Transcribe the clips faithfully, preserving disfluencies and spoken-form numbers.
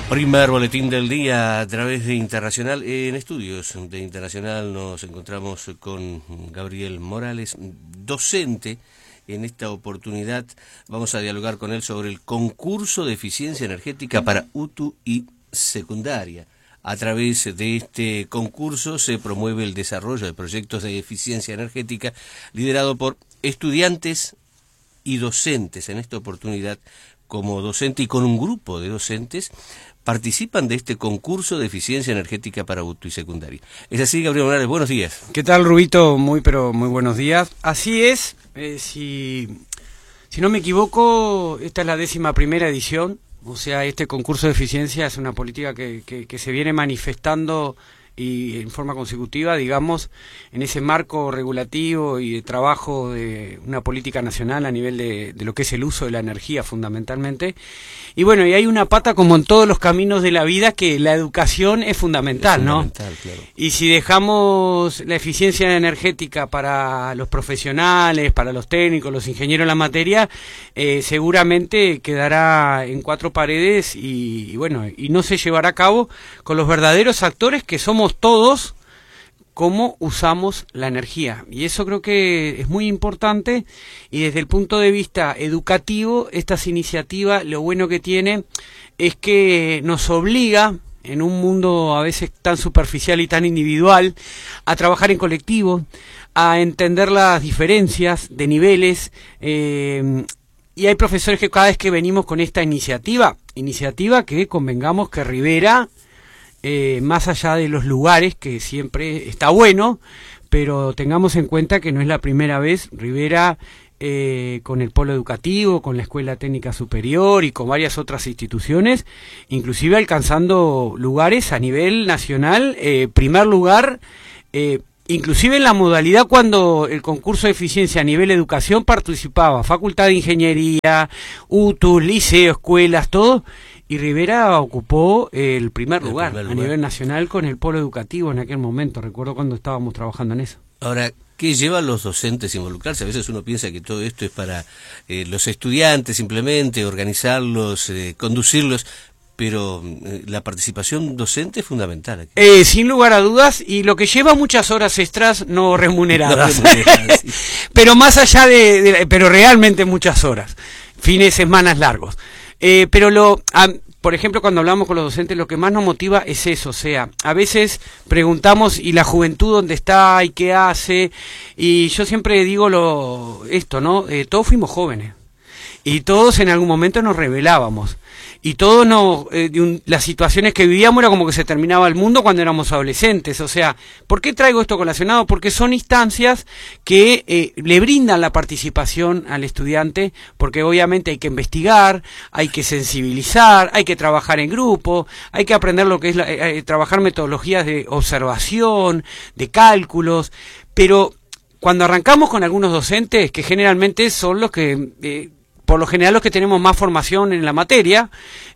Primer boletín del día a través de Internacional. En estudios de Internacional nos encontramos con Gabriel Morales, docente. En esta oportunidad vamos a dialogar con él sobre el concurso de eficiencia energética para U T U y secundaria. A través de este concurso se promueve el desarrollo de proyectos de eficiencia energética liderado por estudiantes y docentes. En esta oportunidad, como docente y con un grupo de docentes, participan de este concurso de eficiencia energética para U T U y secundaria. ¿Es así, Gabriel Morales? Buenos días. ¿Qué tal, Rubito? Muy, pero muy buenos días. Así es. Eh, si, si no me equivoco, esta es la décima primera edición. O sea, este concurso de eficiencia es una política que, que, que se viene manifestando y en forma consecutiva, digamos, en ese marco regulativo y de trabajo de una política nacional a nivel de, de lo que es el uso de la energía fundamentalmente. Y bueno, y hay una pata como en todos los caminos de la vida que la educación es fundamental, es fundamental, ¿no? Claro. Y si dejamos la eficiencia energética para los profesionales, para los técnicos, los ingenieros en la materia, eh, seguramente quedará en cuatro paredes y, y bueno, y no se llevará a cabo con los verdaderos actores que somos todos, cómo usamos la energía. Y eso creo que es muy importante, y desde el punto de vista educativo, estas iniciativas, lo bueno que tiene es que nos obliga, en un mundo a veces tan superficial y tan individual, a trabajar en colectivo, a entender las diferencias de niveles, eh, y hay profesores que cada vez que venimos con esta iniciativa, iniciativa que convengamos que Rivera, Eh, más allá de los lugares, que siempre está bueno, pero tengamos en cuenta que no es la primera vez. Rivera, eh, con el polo educativo, con la Escuela Técnica Superior y con varias otras instituciones, inclusive alcanzando lugares a nivel nacional, eh, primer lugar, eh, inclusive en la modalidad cuando el concurso de eficiencia a nivel educación participaba Facultad de Ingeniería, U T U, liceo, escuelas, todo. Y Rivera ocupó el primer lugar, el primer lugar a nivel nacional con el polo educativo en aquel momento. Recuerdo cuando estábamos trabajando en eso. Ahora, ¿qué lleva a los docentes a involucrarse? A veces uno piensa que todo esto es para eh, los estudiantes simplemente, organizarlos, eh, conducirlos, pero eh, la participación docente es fundamental aquí. Eh, sin lugar a dudas, y lo que lleva muchas horas extras no remuneradas. No remuneradas, sí. Pero más allá de, de, pero realmente muchas horas, fines de semana largos. Eh, pero lo, a, por ejemplo, cuando hablamos con los docentes, lo que más nos motiva es eso, o sea, a veces preguntamos, ¿y la juventud dónde está? ¿Y qué hace? Y yo siempre digo lo esto, ¿no? Eh, todos fuimos jóvenes, y todos en algún momento nos rebelábamos, y todos nos, eh, de un, las situaciones que vivíamos era como que se terminaba el mundo cuando éramos adolescentes. O sea, ¿por qué traigo esto colacionado? Porque son instancias que eh, le brindan la participación al estudiante, porque obviamente hay que investigar, hay que sensibilizar, hay que trabajar en grupo, hay que aprender lo que es la, eh, trabajar metodologías de observación, de cálculos, pero cuando arrancamos con algunos docentes, que generalmente son los que... Eh, por lo general los que tenemos más formación en la materia,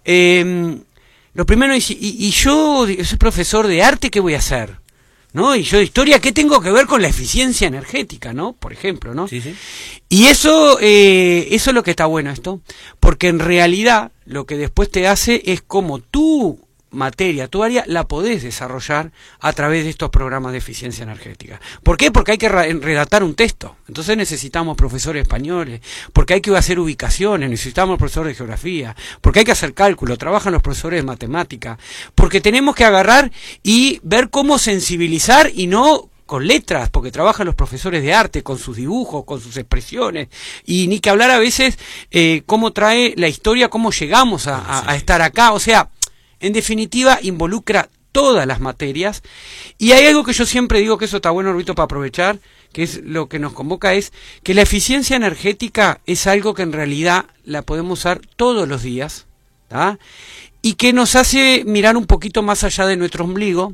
eh, lo primero es, y, y yo soy profesor de arte, ¿qué voy a hacer? ¿No? Y yo de historia, ¿qué tengo que ver con la eficiencia energética? ¿No? Por ejemplo, ¿no? Sí, sí. Y eso, eh, eso es lo que está bueno esto, porque en realidad lo que después te hace es como tú, materia, tu área, la podés desarrollar a través de estos programas de eficiencia energética. ¿Por qué? Porque hay que redactar un texto. Entonces necesitamos profesores españoles, porque hay que hacer ubicaciones, necesitamos profesores de geografía, porque hay que hacer cálculo, trabajan los profesores de matemática, porque tenemos que agarrar y ver cómo sensibilizar y no con letras, porque trabajan los profesores de arte, con sus dibujos, con sus expresiones, y ni que hablar a veces eh, cómo trae la historia, cómo llegamos a, a, a estar acá, o sea, en definitiva, involucra todas las materias. Y hay algo que yo siempre digo, que eso está bueno, Rubito, para aprovechar, que es lo que nos convoca, es que la eficiencia energética es algo que en realidad la podemos usar todos los días, ¿tá? Y que nos hace mirar un poquito más allá de nuestro ombligo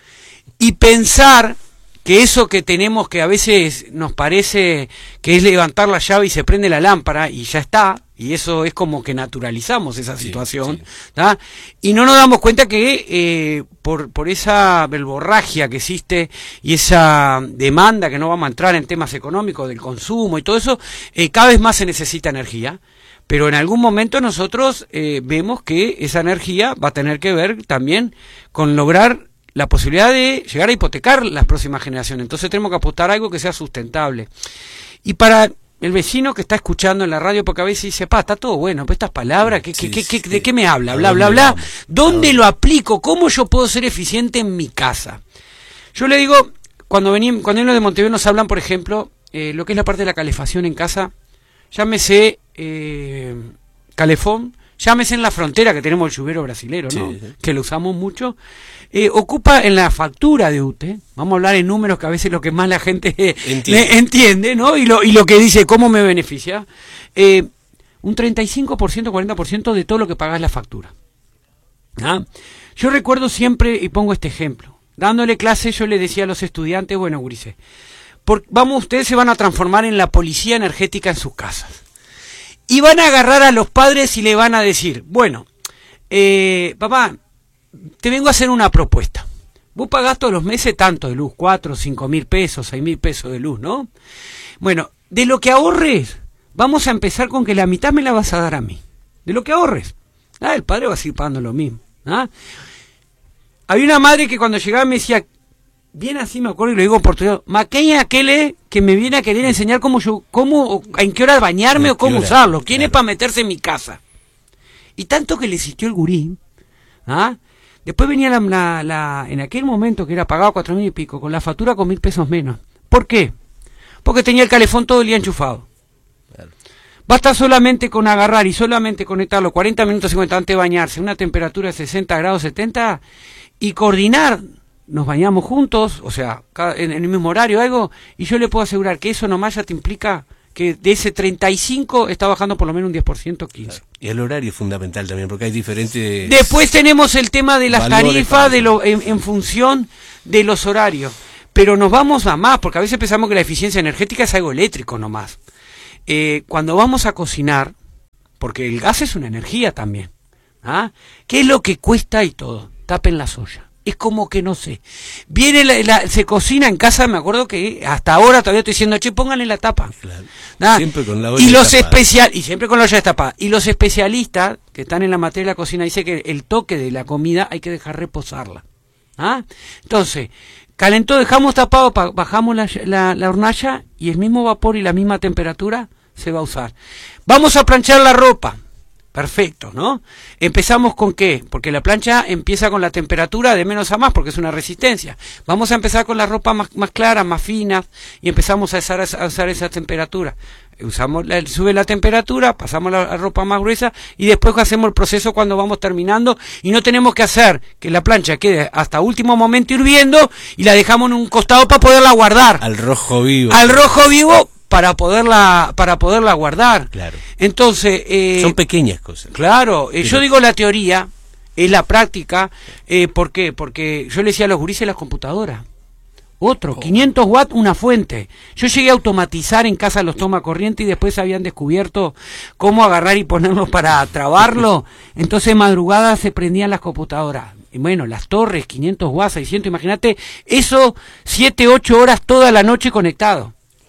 y pensar que eso que tenemos, que a veces nos parece que es levantar la llave y se prende la lámpara y ya está, y eso es como que naturalizamos esa situación, sí, sí. Y no nos damos cuenta que eh, por, por esa verborragia que existe y esa demanda, que no vamos a entrar en temas económicos del consumo y todo eso, eh, cada vez más se necesita energía. pero en algún momento nosotros eh, vemos que esa energía va a tener que ver también con lograr la posibilidad de llegar a hipotecar las próximas generaciones. Entonces tenemos que apostar a algo que sea sustentable. Y para el vecino que está escuchando en la radio, porque a veces dice, pa, está todo bueno, pero estas palabras, ¿qué, sí, qué, sí, qué, ¿de qué me habla? Bla, bla, bla. ¿Dónde lo aplico? ¿Cómo yo puedo ser eficiente en mi casa? Yo le digo, cuando venimos, cuando en lo de Montevideo nos hablan, por ejemplo, eh, lo que es la parte de la calefacción en casa, llámese eh, calefón, llámese en la frontera, que tenemos el lluvero brasilero, ¿no? Sí, sí. Que lo usamos mucho. Eh, ocupa en la factura de U T E, vamos a hablar en números que a veces lo que más la gente eh, entiende. entiende, ¿no? Y lo, y lo que dice, ¿cómo me beneficia? Eh, un treinta y cinco por ciento, cuarenta por ciento de todo lo que pagas la factura. ¿Ah? Yo recuerdo siempre, y pongo este ejemplo, dándole clase yo le decía a los estudiantes, bueno, gurises, por, vamos, ustedes se van a transformar en la policía energética en sus casas. Y van a agarrar a los padres y le van a decir, bueno, eh, papá, te vengo a hacer una propuesta. Vos pagás todos los meses tanto de luz, cuatro, cinco mil pesos, seis mil pesos de luz, ¿no? Bueno, de lo que ahorres, vamos a empezar con que la mitad me la vas a dar a mí. De lo que ahorres. Ah, el padre va a seguir pagando lo mismo. ¿Ah? Había una madre que cuando llegaba me decía, bien así me acuerdo y lo digo por todo, Maqueña aquel que me viene a querer enseñar cómo yo, cómo, en qué hora bañarme o cómo usarlo. ¿Quién claro. es para meterse en mi casa? Y tanto que le insistió el gurí, ¿ah? Después venía la, la, la, en aquel momento que era pagado cuatro mil y pico, con la factura con mil pesos menos. ¿Por qué? Porque tenía el calefón todo el día enchufado. Claro. Basta solamente con agarrar y solamente conectarlo cuarenta minutos, cincuenta antes de bañarse, una temperatura de sesenta grados, setenta, y coordinar. Nos bañamos juntos, o sea, cada, en, en el mismo horario, algo, y yo le puedo asegurar que eso nomás ya te implica que de ese treinta y cinco está bajando por lo menos un diez por ciento, quince por ciento. Y el horario es fundamental también, porque hay diferentes... Después tenemos el tema de las tarifas de lo, en, en función de los horarios. Pero nos vamos a más, porque a veces pensamos que la eficiencia energética es algo eléctrico nomás. Eh, cuando vamos a cocinar, porque el gas es una energía también, ¿ah? ¿Qué es lo que cuesta y todo? Tapen la olla. Es como que no sé. Viene la, la, se cocina en casa, me acuerdo que hasta ahora todavía estoy diciendo, che, pónganle la tapa. Claro. ¿Ah? Siempre con la olla y los especial Y siempre con la olla destapada. Y los especialistas que están en la materia de la cocina dicen que el toque de la comida hay que dejar reposarla. ¿Ah? Entonces, calentó, dejamos tapado, bajamos la, la, la hornalla y el mismo vapor y la misma temperatura se va a usar. Vamos a planchar la ropa. Perfecto, ¿no? ¿Empezamos con qué? Porque la plancha empieza con la temperatura de menos a más, porque es una resistencia. Vamos a empezar con la ropa más, más clara, más fina, y empezamos a usar, a usar esa temperatura. Usamos la, sube la temperatura, pasamos la, la ropa más gruesa, y después hacemos el proceso cuando vamos terminando, y no tenemos que hacer que la plancha quede hasta último momento hirviendo, y la dejamos en un costado para poderla guardar. Al rojo vivo. Al rojo vivo, para poderla para poderla guardar. Claro. Entonces eh, son pequeñas cosas. Claro, eh, yo digo la teoría, es la práctica. Eh, ¿Por qué? Porque yo le decía a los gurises las computadoras. Otro, oh. quinientos watts, una fuente. Yo llegué a automatizar en casa los toma corriente y después habían descubierto cómo agarrar y ponerlos para trabarlo. Entonces madrugada se prendían las computadoras. Y bueno, las torres, quinientos watts, seiscientos, imagínate, eso siete, ocho horas toda la noche conectado.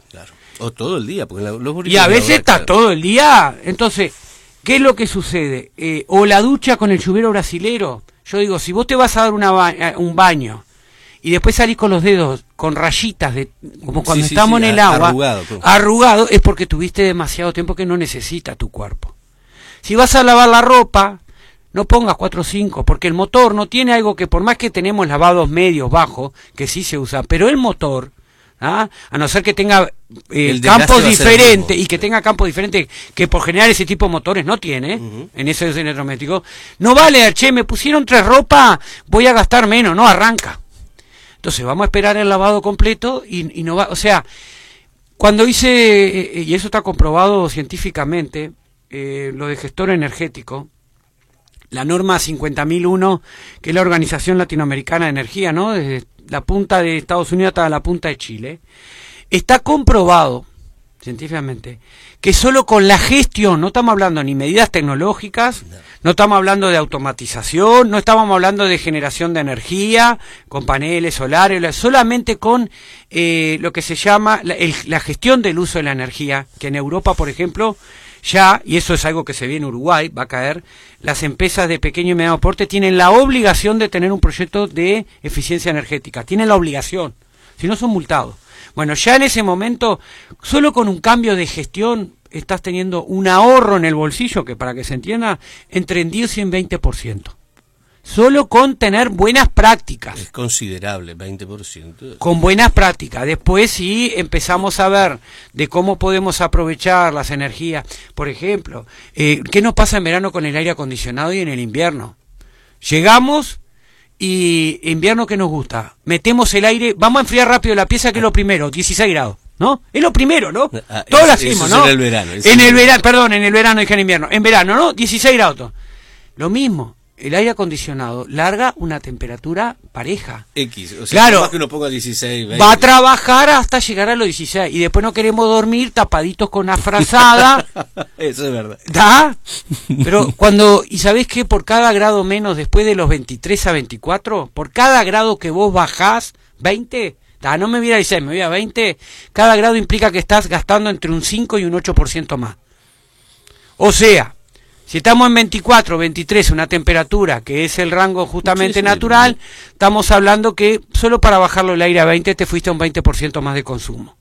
O todo el día, porque la, los y a veces está claro. todo el día. Entonces, ¿qué es lo que sucede? Eh, o la ducha con el lluvero brasilero. Yo digo, si vos te vas a dar una ba un baño y después salís con los dedos con rayitas, de como cuando sí, estamos sí, sí, en el agua, arrugado, arrugado, es porque tuviste demasiado tiempo que no necesita tu cuerpo. Si vas a lavar la ropa, no pongas cuatro o cinco, porque el motor no tiene algo que, por más que tenemos lavados medios, bajos, que sí se usa, pero el motor... ¿Ah? A no ser que tenga eh, campos diferentes y que tenga campos diferentes que por general ese tipo de motores no tiene, uh-huh. en ese electrodoméstico, no vale, che, me pusieron tres ropas, voy a gastar menos, no arranca. Entonces vamos a esperar el lavado completo y, y no va, o sea, cuando hice, eh, y eso está comprobado científicamente, eh, lo de gestor energético, la norma cincuenta mil uno, que es la Organización Latinoamericana de Energía, ¿no? Desde la punta de Estados Unidos hasta la punta de Chile, está comprobado científicamente que solo con la gestión, no estamos hablando ni medidas tecnológicas, no, no estamos hablando de automatización, no estamos hablando de generación de energía con paneles solares, solamente con eh, lo que se llama la, el, la gestión del uso de la energía, que en Europa, por ejemplo, ya, y eso es algo que se ve en Uruguay, va a caer, las empresas de pequeño y mediano porte tienen la obligación de tener un proyecto de eficiencia energética, tienen la obligación, si no son multados. Bueno, ya en ese momento, solo con un cambio de gestión, estás teniendo un ahorro en el bolsillo, que para que se entienda, entre el diez y el veinte por ciento. Solo con tener buenas prácticas. Es considerable, veinte por ciento. Con buenas prácticas. Después sí empezamos a ver de cómo podemos aprovechar las energías. Por ejemplo, eh, ¿qué nos pasa en verano con el aire acondicionado y en el invierno? Llegamos y invierno, ¿qué nos gusta? Metemos el aire, vamos a enfriar rápido la pieza, que es lo primero, dieciséis grados. ¿No? Es lo primero, ¿no? Ah, Todos lo eso, hacemos, eso ¿no? En el verano. En el verano, perdón, en el verano, dije en invierno. En verano, ¿no? dieciséis grados. Lo mismo. El aire acondicionado larga una temperatura pareja. X, o sea, claro, más que uno ponga dieciséis, veinte. Va a trabajar hasta llegar a los dieciséis y después no queremos dormir tapaditos con una frazada. Eso es verdad. ¿Da? Pero cuando, y sabés que por cada grado menos después de los veintitrés a veinticuatro, por cada grado que vos bajás, veinte, da, no me voy a dieciséis, me voy a veinte, cada grado implica que estás gastando entre un cinco y un ocho por ciento más. O sea, si estamos en veinticuatro, veintitrés, una temperatura que es el rango justamente sí, sí, natural, sí. Estamos hablando que solo para bajarlo el aire a veinte te fuiste a un veinte por ciento más de consumo.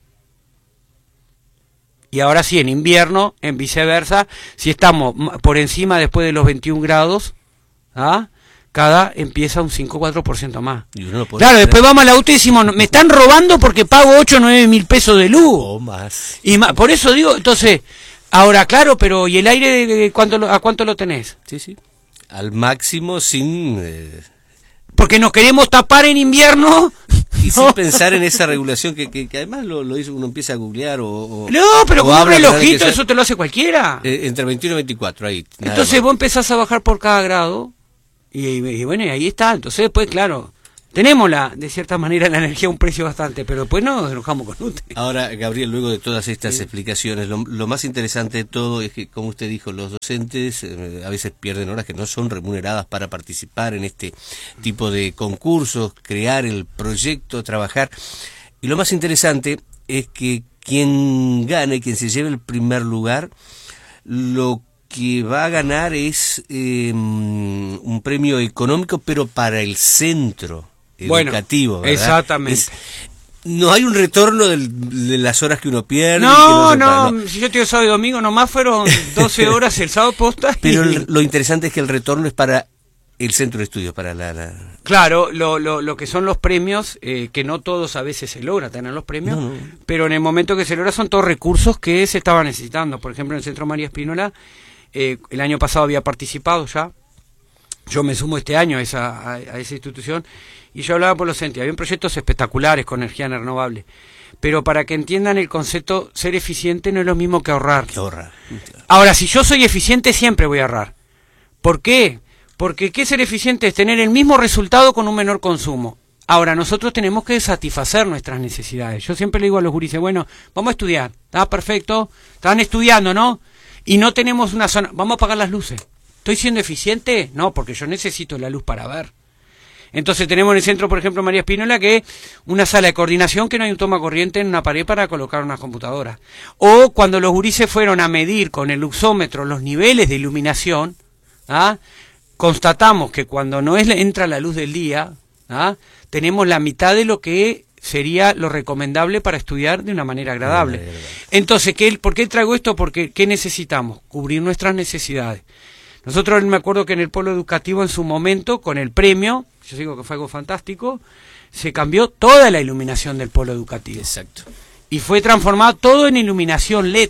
Y ahora sí, en invierno, en viceversa, si estamos por encima después de los veintiún grados, ¿ah? Cada empieza un cinco o cuatro por ciento más. Y uno claro, hacer... después vamos al auto y decimos, me están robando porque pago ocho o nueve mil pesos de luz. O más. Y más. Por eso digo, entonces... Ahora, claro, pero ¿y el aire cuánto lo, a cuánto lo tenés? Sí, sí, al máximo sin... Eh... Porque nos queremos tapar en invierno. Y sin pensar en esa regulación que, que, que además lo, lo hizo, uno empieza a googlear o... o no, pero con un relojito eso te lo hace cualquiera. Eh, entre veintiuno y veinticuatro, ahí. Entonces vos empezás a bajar por cada grado y, y, y bueno, y ahí está. Entonces después, claro... Tenemos, la, de cierta manera, la energía a un precio bastante, pero después no nos enojamos con usted. Ahora, Gabriel, luego de todas estas sí. explicaciones, lo, lo más interesante de todo es que, como usted dijo, los docentes eh, a veces pierden horas que no son remuneradas para participar en este tipo de concursos, crear el proyecto, trabajar. Y lo más interesante es que quien gane, quien se lleve el primer lugar, lo que va a ganar es eh, un premio económico, pero para el centro educativo, bueno, ¿verdad? Exactamente. Es, no hay un retorno del, de las horas que uno pierde. No, que no, no, si yo te digo sábado y domingo, nomás fueron doce horas el sábado posta. Pero y... el, lo interesante es que el retorno es para el centro de estudios, para la... la... Claro, lo, lo, lo que son los premios, eh, que no todos a veces se logra tener los premios, no, no. Pero en el momento que se logra son todos recursos que se estaban necesitando. Por ejemplo, en el Centro María Espínola, eh, el año pasado había participado ya, yo me sumo este año a esa, a, a esa institución, y yo hablaba por los entes, había proyectos espectaculares con energía renovable, pero para que entiendan el concepto, ser eficiente no es lo mismo que ahorrar. Que ahorrar. Ahora, si yo soy eficiente, siempre voy a ahorrar. ¿Por qué? Porque ¿qué ser eficiente? Es tener el mismo resultado con un menor consumo. Ahora, nosotros tenemos que satisfacer nuestras necesidades. Yo siempre le digo a los gurises, bueno, vamos a estudiar, está perfecto, están estudiando, ¿no? Y no tenemos una zona, vamos a apagar las luces. ¿Estoy siendo eficiente? No, porque yo necesito la luz para ver. Entonces tenemos en el centro, por ejemplo, María Espínola, que una sala de coordinación que no hay un toma corriente en una pared para colocar unas computadoras. O cuando los gurises fueron a medir con el luxómetro los niveles de iluminación, ¿ah? Constatamos que cuando no es, entra la luz del día, ¿ah? Tenemos la mitad de lo que sería lo recomendable para estudiar de una manera agradable. Entonces, ¿qué, ¿por qué traigo esto? Porque ¿qué necesitamos? Cubrir nuestras necesidades. Nosotros me acuerdo que en el polo educativo en su momento, con el premio, yo digo que fue algo fantástico, se cambió toda la iluminación del polo educativo. Exacto. Y fue transformado todo en iluminación L E D.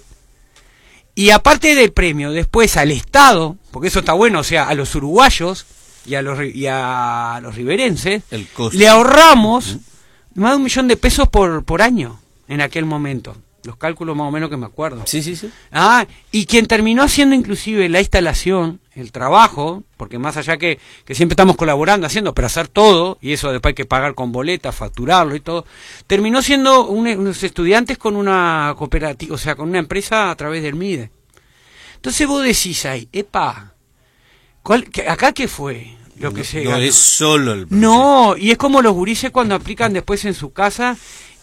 Y aparte del premio, después al Estado, porque eso está bueno, o sea, a los uruguayos y a los, y a los riverenses, el costo. Le ahorramos uh-huh. más de un millón de pesos por, por año en aquel momento. Los cálculos más o menos que me acuerdo. Sí, sí, sí. Ah, y quien terminó haciendo inclusive la instalación, el trabajo, porque más allá que, que siempre estamos colaborando, haciendo, pero hacer todo, y eso después hay que pagar con boletas, facturarlo y todo, terminó siendo un, unos estudiantes con una cooperativa, o sea, con una empresa a través del MIDE. Entonces vos decís ahí, epa, ¿cuál, que, ¿acá qué fue? Lo que no, se no ganó? Es solo el proyecto. No, y es como los gurises cuando aplican después en su casa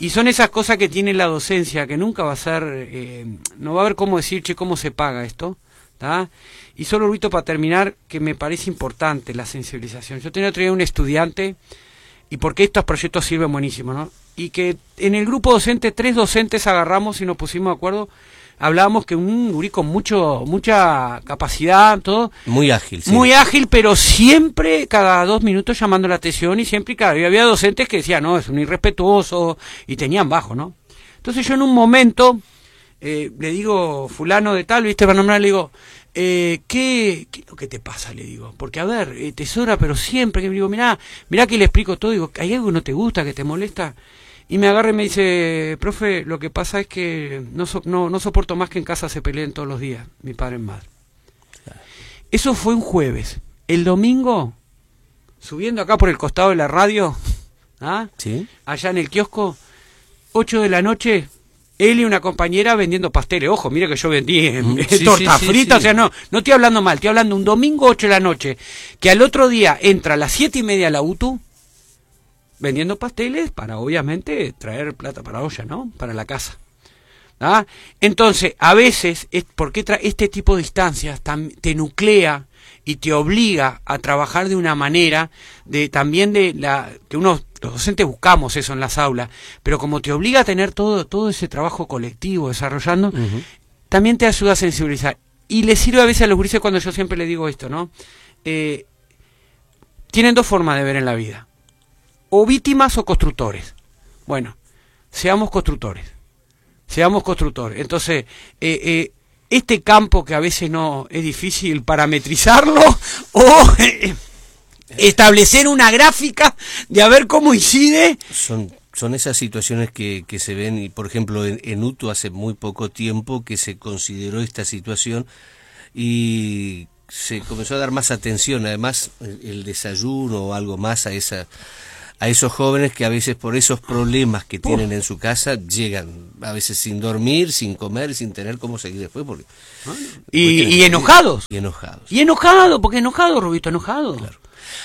Y son esas cosas que tiene la docencia, que nunca va a ser, eh, no va a haber cómo decir, che, cómo se paga esto, ¿tá? Y solo, Rubito, para terminar, que me parece importante la sensibilización. Yo tenía otro día un estudiante, y porque estos proyectos sirven buenísimo, ¿no? Y que en el grupo docente, tres docentes agarramos y nos pusimos de acuerdo, hablábamos que un gurí con mucho, mucha capacidad, todo. Muy ágil, sí. Muy ágil, pero siempre cada dos minutos llamando la atención y siempre, claro, y había docentes que decían, no, es un irrespetuoso, y tenían bajo, ¿no? Entonces yo en un momento, eh, le digo, fulano de tal, viste, para nombrar, le digo, eh, ¿qué, ¿qué es lo que te pasa? Le digo, porque a ver, eh, tesora, pero siempre, que le digo, mirá, mirá que le explico todo, digo, ¿hay algo que no te gusta, que te molesta? Y me agarra y me dice, profe, lo que pasa es que no, so, no, no soporto más que en casa se peleen todos los días, mi padre y madre. Claro. Eso fue un jueves. El domingo, subiendo acá por el costado de la radio, ¿ah? ¿Sí? Allá en el kiosco, ocho de la noche, él y una compañera vendiendo pasteles. Ojo, mira que yo vendí mm, sí, torta sí, frita, sí, sí. O sea, no, no estoy hablando mal, estoy hablando un domingo, ocho de la noche, que al otro día entra a las siete y media a la U T U, vendiendo pasteles para, obviamente, traer plata para olla, ¿no? Para la casa. ¿Ah? Entonces, a veces, es porque tra este tipo de instancias te nuclea y te obliga a trabajar de una manera, de también de la que uno, los docentes buscamos eso en las aulas, pero como te obliga a tener todo, todo ese trabajo colectivo desarrollando, uh-huh. también te ayuda a sensibilizar. Y le sirve a veces a los gurises cuando yo siempre le digo esto, ¿no? Eh, tienen dos formas de ver en la vida. O víctimas o constructores. Bueno, seamos constructores. Seamos constructores. Entonces, eh, eh, este campo que a veces no es difícil parametrizarlo o eh, establecer una gráfica de a ver cómo incide. Son, son esas situaciones que, que se ven, y por ejemplo en, en U T U hace muy poco tiempo que se consideró esta situación y se comenzó a dar más atención, además el, el desayuno o algo más a esa... a esos jóvenes que a veces por esos problemas que tienen en su casa llegan a veces sin dormir, sin comer, sin tener cómo seguir después. Porque, y, y enojados. Y enojados. Y enojados, porque enojados, Rubito, enojados. Claro.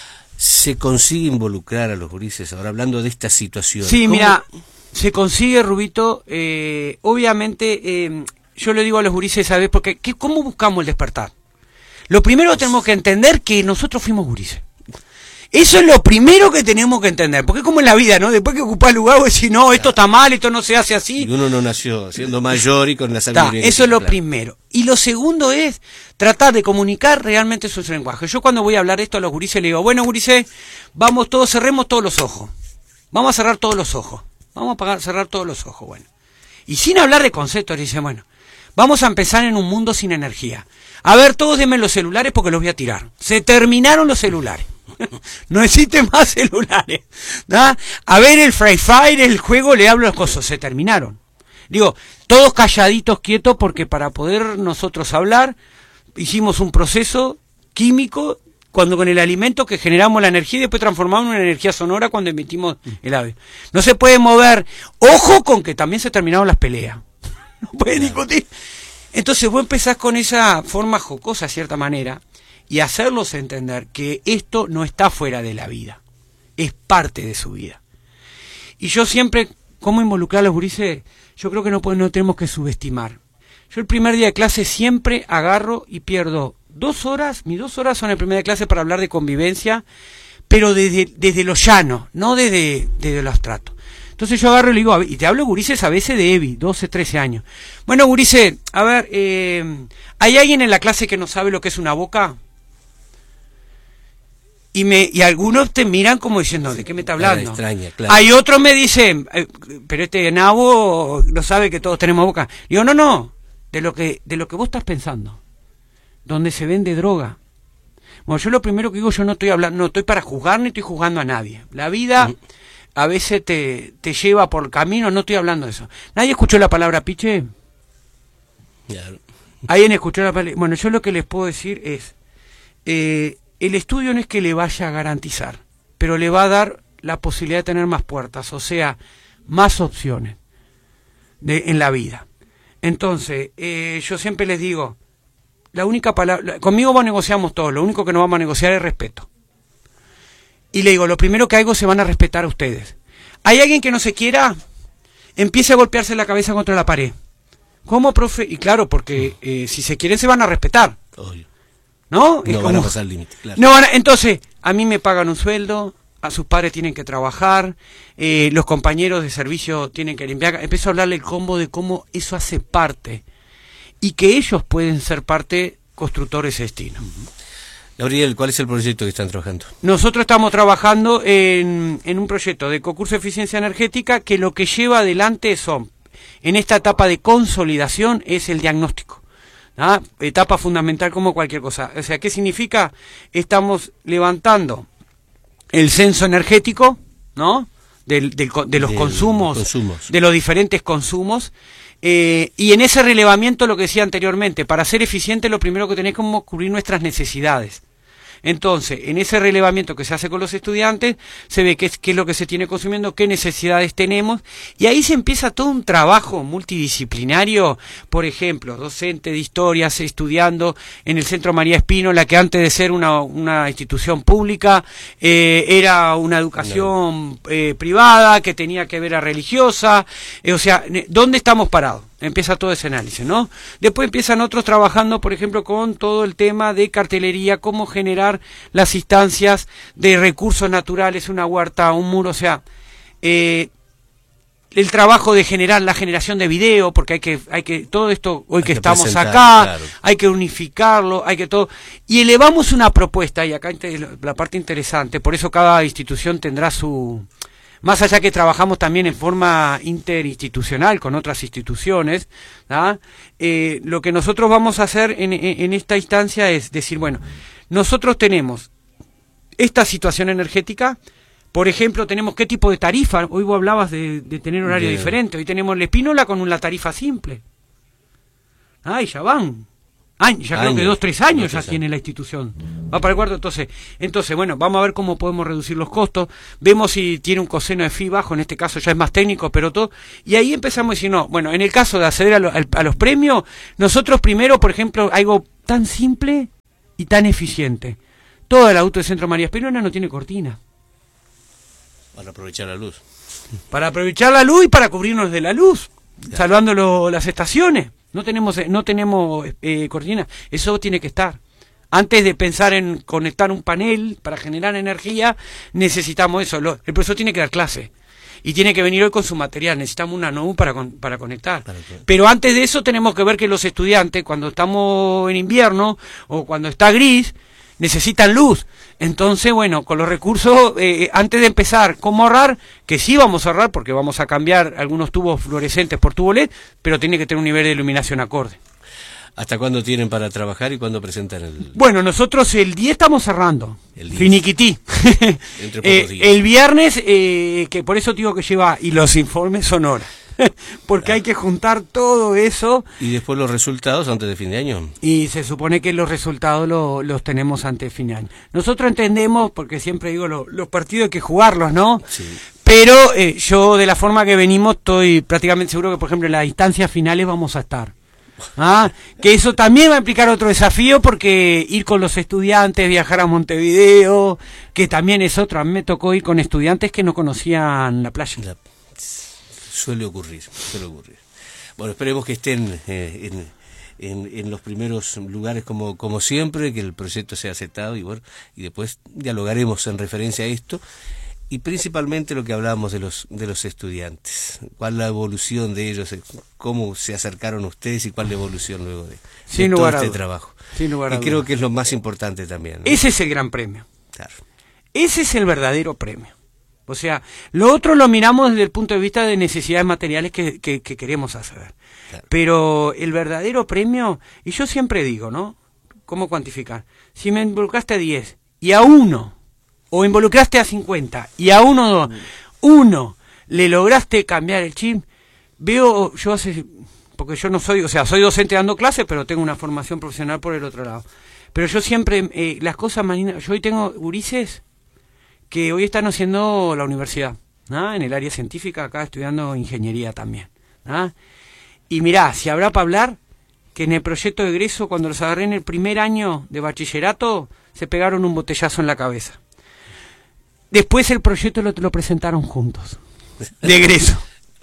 Se consigue involucrar a los gurises, ahora hablando de esta situación. Sí, ¿Cómo? Mira, se consigue, Rubito, eh, obviamente, eh, yo le digo a los gurises, ¿sabes? Porque ¿qué, ¿cómo buscamos el despertar? Lo primero pues, tenemos que entender que nosotros fuimos gurises. Eso es lo primero que tenemos que entender, porque es como en la vida, ¿no? Después que ocupás lugar, vos decís, no, esto está mal, esto no se hace así. Y uno no nació siendo mayor y con la sabiduría. Eso es lo claro. primero. Y lo segundo es tratar de comunicar realmente su lenguaje. Yo cuando voy a hablar esto a los gurises le digo, bueno, gurises, vamos todos, cerremos todos los ojos. Vamos a cerrar todos los ojos. Vamos a pagar, cerrar todos los ojos, bueno. Y sin hablar de conceptos, dice, bueno, vamos a empezar en un mundo sin energía. A ver, todos denme los celulares porque los voy a tirar. Se terminaron los celulares. No existen más celulares, ¿da? A ver el Free Fire, el juego, le hablo las cosas, se terminaron. Digo, todos calladitos, quietos, porque para poder nosotros hablar, hicimos un proceso químico, cuando con el alimento que generamos la energía y después transformamos en una energía sonora cuando emitimos el audio. No se puede mover, ojo con que también se terminaron las peleas. No puede discutir. Entonces vos empezás con esa forma jocosa, de cierta manera, y hacerlos entender que esto no está fuera de la vida, es parte de su vida. Y yo siempre, ¿cómo involucrar a los gurises? Yo creo que no, no tenemos que subestimar. Yo el primer día de clase siempre agarro y pierdo dos horas, mis dos horas son el primer día de clase para hablar de convivencia, pero desde, desde lo llano, no desde, desde lo abstracto. Entonces yo agarro y le digo, y te hablo gurises a veces de Evi, doce, trece años. Bueno, gurises, a ver, eh, ¿hay alguien en la clase que no sabe lo que es una boca? Y, me, y algunos te miran como diciendo, ¿de qué me está hablando? Extraña, claro. Hay otros me dicen, eh, pero este nabo no sabe que todos tenemos boca. Digo, no, no, de lo que de lo que vos estás pensando, donde se vende droga. Bueno, yo lo primero que digo, yo no estoy hablando, no estoy para juzgar ni estoy juzgando a nadie. La vida uh-huh. a veces te, te lleva por camino, no estoy hablando de eso. ¿Nadie escuchó la palabra piche? Claro. ¿Alguien escuchó la palabra? Bueno, yo lo que les puedo decir es... Eh, el estudio no es que le vaya a garantizar, pero le va a dar la posibilidad de tener más puertas, o sea, más opciones de, en la vida. Entonces, eh, yo siempre les digo, la única palabra, conmigo vos negociamos todo, lo único que no vamos a negociar es respeto. Y le digo, lo primero que hago se van a respetar a ustedes. ¿Hay alguien que no se quiera? empiece a golpearse la cabeza contra la pared. ¿Cómo, profe? Y claro, porque eh, si se quieren se van a respetar. Obvio. ¿No? No es van como... a pasar el límite, claro. No van a... Entonces, a mí me pagan un sueldo, a sus padres tienen que trabajar, eh, los compañeros de servicio tienen que limpiar. Empiezo a hablarle el combo de cómo eso hace parte y que ellos pueden ser parte constructores de destino. Uh-huh. Gabriel, ¿cuál es el proyecto que están trabajando? Nosotros estamos trabajando en, en un proyecto de concurso de eficiencia energética que lo que lleva adelante son, en esta etapa de consolidación, es el diagnóstico. ¿Ah? Etapa fundamental como cualquier cosa. O sea, ¿qué significa? Estamos levantando el censo energético, ¿no? Del, del, de los de consumos, consumos, de los diferentes consumos, eh, y en ese relevamiento, lo que decía anteriormente, para ser eficiente lo primero que tenés que cubrir nuestras necesidades. Entonces, en ese relevamiento que se hace con los estudiantes, se ve qué es, qué es lo que se tiene consumiendo, qué necesidades tenemos, y ahí se empieza todo un trabajo multidisciplinario. Por ejemplo, docente de historias estudiando en el Centro María Espínola, que antes de ser una, una institución pública, eh, era una educación eh, privada, que tenía que ver a religiosa, eh, o sea, ¿dónde estamos parados? Empieza todo ese análisis, ¿no? Después empiezan otros trabajando, por ejemplo, con todo el tema de cartelería, cómo generar las instancias de recursos naturales, una huerta, un muro, o sea, eh, el trabajo de generar la generación de video, porque hay que, hay que, todo esto, hoy que, que estamos acá, claro, hay que unificarlo, hay que todo, y elevamos una propuesta, y acá la parte interesante, por eso cada institución tendrá su... Más allá que trabajamos también en forma interinstitucional con otras instituciones, ¿ah? eh, lo que nosotros vamos a hacer en, en, en esta instancia es decir, bueno, nosotros tenemos esta situación energética, por ejemplo, tenemos qué tipo de tarifa, hoy vos hablabas de, de tener horario Bien. diferente, hoy tenemos la Espínola con una tarifa simple. Ay, ya van. Año, ya años, creo que dos, tres años ya tiene la institución. Va para el cuarto, entonces, entonces, bueno, vamos a ver cómo podemos reducir los costos, vemos si tiene un coseno de phi bajo, en este caso ya es más técnico, pero todo, y ahí empezamos a decir, no, bueno, en el caso de acceder a, lo, a, a los premios, nosotros primero, por ejemplo, algo tan simple y tan eficiente. Todo el auto del Centro María Espínola no tiene cortina. Para aprovechar la luz. Para aprovechar la luz y para cubrirnos de la luz, claro. Salvando lo, las estaciones. No tenemos no tenemos eh, cortina, eso tiene que estar. Antes de pensar en conectar un panel para generar energía, necesitamos eso. Lo, el profesor tiene que dar clase y tiene que venir hoy con su material. Necesitamos una N O U para, con, para conectar. Para que... Pero antes de eso tenemos que ver que los estudiantes, cuando estamos en invierno o cuando está gris, necesitan luz. Entonces, bueno, con los recursos, eh, antes de empezar, ¿cómo ahorrar? Que sí vamos a ahorrar porque vamos a cambiar algunos tubos fluorescentes por tubo L E D, pero tiene que tener un nivel de iluminación acorde. ¿Hasta cuándo tienen para trabajar y cuándo presentan el...? Bueno, nosotros el día estamos cerrando. El día. Finiquití. Entre pocos eh, días. El viernes, eh, que por eso digo que lleva, y los informes son horas. Porque claro. Hay que juntar todo eso. ¿Y después los resultados antes de fin de año? Y se supone que los resultados lo, los tenemos antes de fin de año. Nosotros entendemos, porque siempre digo, lo, los partidos hay que jugarlos, ¿no? Sí. Pero eh, yo, de la forma que venimos, estoy prácticamente seguro que, por ejemplo, en las instancias finales vamos a estar. Ah, que eso también va a implicar otro desafío, porque ir con los estudiantes, viajar a Montevideo, que también es otro. A mí me tocó ir con estudiantes que no conocían la playa. La... Suele ocurrir, suele ocurrir. Bueno, esperemos que estén eh, en, en, en los primeros lugares como, como siempre, que el proyecto sea aceptado y bueno, y después dialogaremos en referencia a esto y principalmente lo que hablábamos de los de los estudiantes. ¿Cuál es la evolución de ellos? ¿Cómo se acercaron ustedes y cuál es la evolución luego de, de todo este trabajo? Sin lugar a y creo que es lo más importante también, ¿no? Ese es el gran premio. Claro. Ese es el verdadero premio. O sea, lo otro lo miramos desde el punto de vista de necesidades materiales que, que, que queremos hacer. Claro. Pero el verdadero premio, y yo siempre digo, ¿no? ¿Cómo cuantificar? Si me involucraste a diez y a uno, o involucraste a cincuenta y a uno, uno le lograste cambiar el chip, veo, yo hace, porque yo no soy, o sea, soy docente dando clases, pero tengo una formación profesional por el otro lado. Pero yo siempre, eh, las cosas marinas, yo hoy tengo gurises que hoy están haciendo la universidad, ¿no? En el área científica, acá estudiando ingeniería también, ¿no? Y mirá, si habrá para hablar, que en el proyecto de egreso, cuando los agarré en el primer año de bachillerato, se pegaron un botellazo en la cabeza. Después el proyecto lo, lo presentaron juntos, de egreso.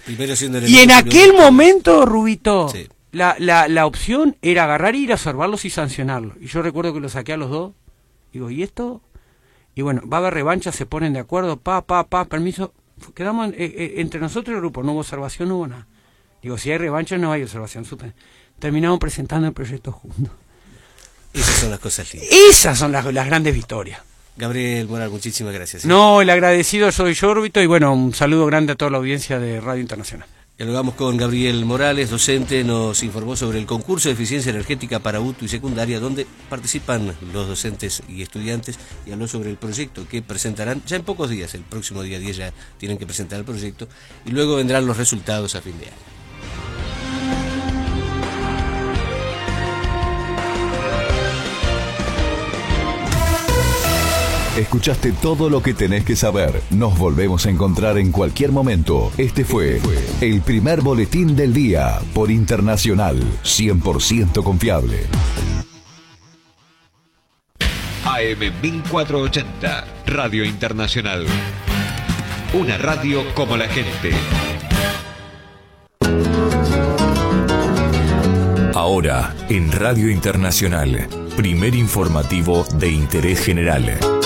Primero siendo y en aquel momento, Rubito, sí. la, la, la opción era agarrar y ir a observarlos y sancionarlos. Y yo recuerdo que los saqué a los dos. Digo, ¿y esto? Y bueno, va a haber revancha, se ponen de acuerdo, pa, pa, pa, permiso. Quedamos eh, eh, entre nosotros y el grupo, no hubo observación, no hubo nada. Digo, si hay revancha no hay observación. Terminamos presentando el proyecto juntos. Esas son las cosas lindas. Esas son las, las grandes victorias. Gabriel Moral, muchísimas gracias. ¿sí? No, el agradecido soy yo, Rubito, y bueno, un saludo grande a toda la audiencia de Radio Internacional. Dialogamos con Gabriel Morales, docente, nos informó sobre el concurso de eficiencia energética para U T U y secundaria, donde participan los docentes y estudiantes, y habló sobre el proyecto que presentarán ya en pocos días, el próximo día diez ya tienen que presentar el proyecto, y luego vendrán los resultados a fin de año. Escuchaste todo lo que tenés que saber. Nos volvemos a encontrar en cualquier momento. Este fue el primer boletín del día por Internacional, cien por ciento confiable. A M mil cuatrocientos ochenta, Radio Internacional. Una radio como la gente. Ahora, en Radio Internacional, primer informativo de interés general.